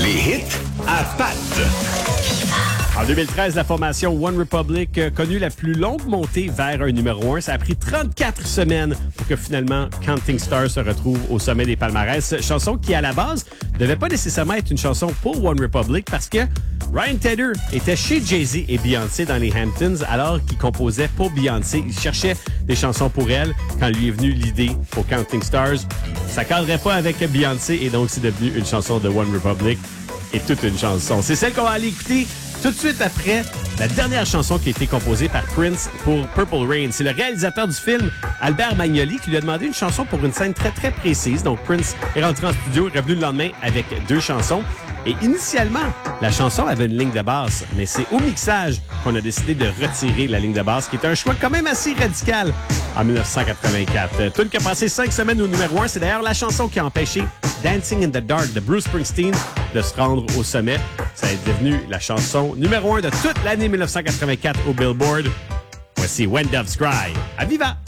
Les hits à Pat. En 2013, la formation One Republic a connu la plus longue montée vers un numéro 1. Ça a pris 34 semaines pour que finalement Counting Stars se retrouve au sommet des palmarès. Chanson qui, à la base, ne devait pas nécessairement être une chanson pour One Republic parce que Ryan Tedder était chez Jay-Z et Beyoncé dans les Hamptons alors qu'il composait pour Beyoncé. Il cherchait des chansons pour elle quand lui est venue l'idée pour Counting Stars. Ça cadrait pas avec Beyoncé et donc c'est devenu une chanson de One Republic et toute une chanson. C'est celle qu'on va aller écouter tout de suite après la dernière chanson qui a été composée par Prince pour Purple Rain. C'est le réalisateur du film, Albert Magnoli, qui lui a demandé une chanson pour une scène très, très précise. Donc, Prince est rentré en studio, est revenu le lendemain avec 2 chansons. Et initialement, la chanson avait une ligne de basse, mais c'est au mixage qu'on a décidé de retirer la ligne de basse, qui est un choix quand même assez radical en 1984. Tune qui a passé 5 semaines au numéro 1, c'est d'ailleurs la chanson qui a empêché Dancing in the Dark de Bruce Springsteen de se rendre au sommet. Ça est devenu la chanson numéro 1 de toute l'année 1984 au Billboard. Voici When Doves Cry. À Viva!